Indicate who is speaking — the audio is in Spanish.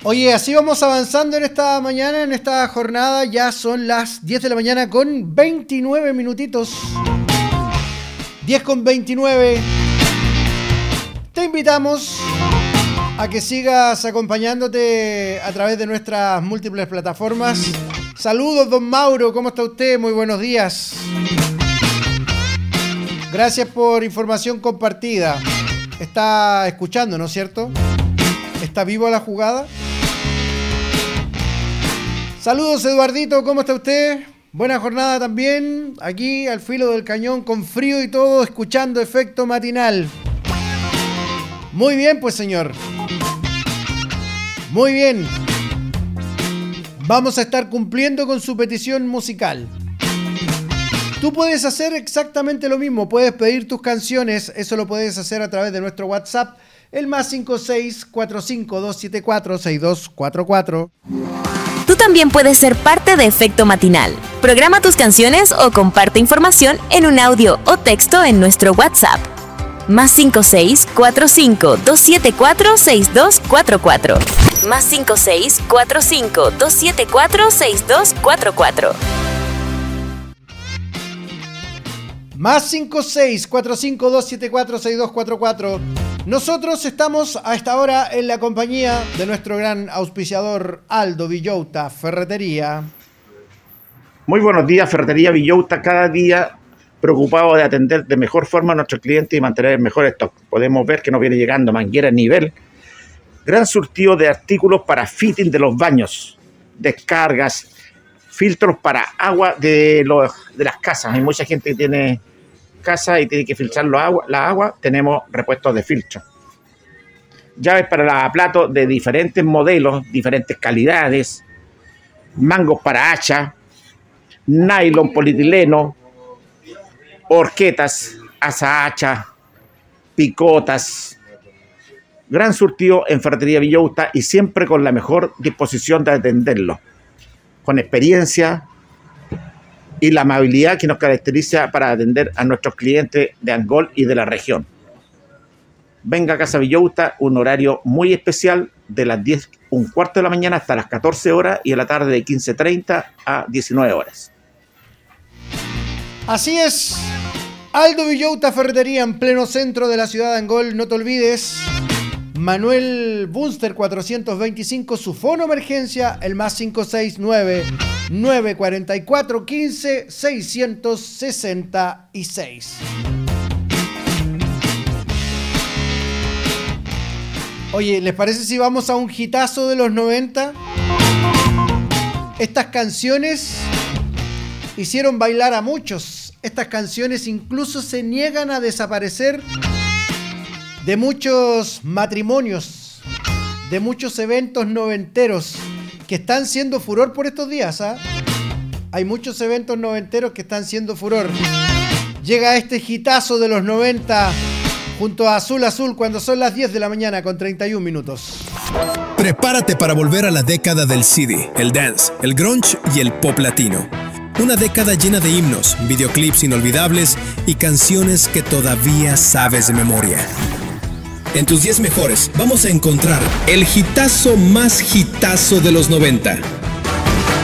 Speaker 1: Oye, así vamos avanzando en esta mañana, en esta jornada. Ya son las 10 de la mañana con 29 minutitos. 10 con 29. Te invitamos a que sigas acompañándote a través de nuestras múltiples plataformas. Saludos, don Mauro, ¿cómo está usted? Muy buenos días. Gracias por información compartida. Está escuchando, ¿no es cierto? ¿Está vivo a la jugada? Saludos, Eduardito, ¿cómo está usted? Buena jornada también, aquí al filo del cañón, con frío y todo, escuchando Efecto Matinal. Muy bien, pues, señor. Muy bien. Vamos a estar cumpliendo con su petición musical. Tú puedes hacer exactamente lo mismo, puedes pedir tus canciones, eso lo puedes hacer a través de nuestro WhatsApp, el +56 45 274 6244.
Speaker 2: Tú también puedes ser parte de Efecto Matinal. Programa tus canciones o comparte información en un audio o texto en nuestro WhatsApp. +56 45 274 6244. +56 45 274 6244.
Speaker 1: +56 45 274 6244. Nosotros estamos a esta hora en la compañía de nuestro gran auspiciador Aldo Villota Ferretería.
Speaker 3: Muy buenos días, Ferretería Villota, cada día preocupado de atender de mejor forma a nuestros clientes y mantener el mejor stock. Podemos ver que nos viene llegando manguera a nivel, gran surtido de artículos para fitting de los baños, descargas, filtros para agua de las casas. Hay mucha gente que tiene casa y tiene que filtrar la agua, tenemos repuestos de filtro. Llaves para platos de diferentes modelos, diferentes calidades, mangos para hacha, nylon, polietileno, horquetas, asa hacha, picotas. Gran surtido en Ferretería Villota y siempre con la mejor disposición de atenderlo, con experiencia y la amabilidad que nos caracteriza para atender a nuestros clientes de Angol y de la región. Venga a Casa Villota, un horario muy especial de las 10:15 de la mañana hasta las 14 horas y en la tarde de 15:30 a 19 horas.
Speaker 1: Así es, Aldo Villota Ferretería en pleno centro de la ciudad de Angol. No te olvides, Manuel Bunster 425, su fono emergencia, el +569 944 15 666. Oye, ¿les parece si vamos a un hitazo de los 90? Estas canciones hicieron bailar a muchos. Estas canciones incluso se niegan a desaparecer de muchos matrimonios, de muchos eventos noventeros que están siendo furor por estos días, ¿ah? Hay muchos eventos noventeros que están siendo furor. Llega este hitazo de los 90 junto a Azul Azul cuando son las 10 de la mañana con 31 minutos.
Speaker 4: Prepárate para volver a la década del CD, el dance, el grunge y el pop latino. Una década llena de himnos, videoclips inolvidables y canciones que todavía sabes de memoria. En tus 10 mejores vamos a encontrar el hitazo más hitazo de los 90.